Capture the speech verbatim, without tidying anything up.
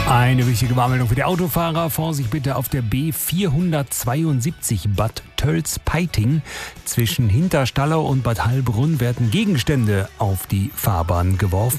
Eine wichtige Warnmeldung für die Autofahrer. Vorsicht bitte auf der B vierhundertzweiundsiebzig Bad Tölz-Peiting. Zwischen Hinterstallau und Bad Heilbrunn werden Gegenstände auf die Fahrbahn geworfen.